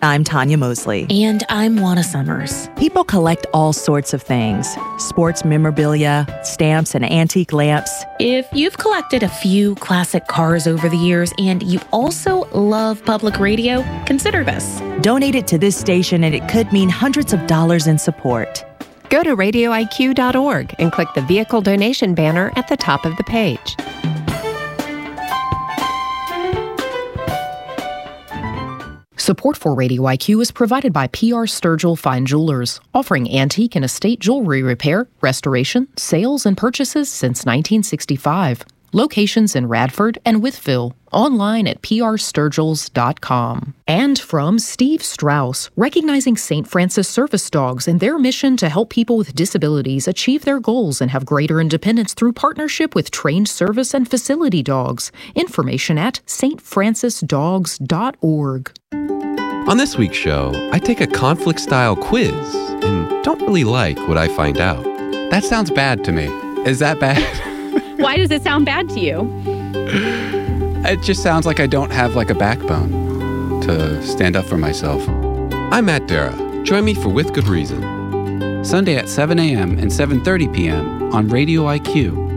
I'm Tanya Mosley. And I'm Juana Summers. People collect all sorts of things. Sports memorabilia, stamps, and antique lamps. If you've collected a few classic cars over the years and you also love public radio, consider this. Donate it to this station and it could mean hundreds of dollars in support. Go to radioiq.org and click the vehicle donation banner at the top of the page. Support for Radio IQ is provided by PR Sturgill Fine Jewelers, offering antique and estate jewelry repair, restoration, sales, and purchases since 1965. Locations in Radford and Wytheville. Online at prsturgills.com. And from Steve Strauss, recognizing St. Francis service dogs and their mission to help people with disabilities achieve their goals and have greater independence through partnership with trained service and facility dogs. Information at stfrancisdogs.org. On this week's show, I take a conflict-style quiz and don't really like what I find out. That sounds bad to me. Is that bad? Why does it sound bad to you? It just sounds like I don't have like a backbone to stand up for myself. I'm Matt Dara. Join me for With Good Reason. Sunday at 7 a.m. and 7:30 p.m. on Radio IQ.